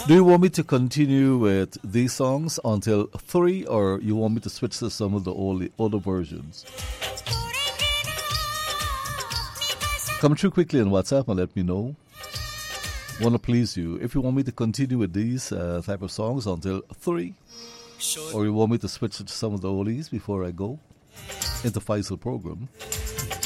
Do you want me to continue with these songs until 3, or you want me to switch to some of the older versions? Come through quickly on WhatsApp and let me know. Want to please you. If you want me to continue with these type of songs until 3, or you want me to switch to some of the oldies before I go into Faisal program,